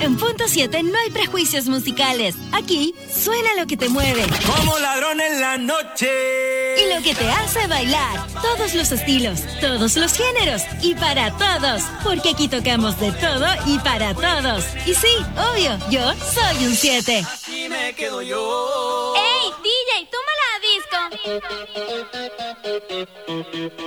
En Punto 7 no hay prejuicios musicales. Aquí suena lo que te mueve. Como ladrón en la noche. Y lo que te hace bailar. Todos los estilos, todos los géneros y para todos. Porque aquí tocamos de todo y para todos. Y sí, obvio, yo soy un 7. Así me quedo yo. ¡Ey, DJ, toma la disco!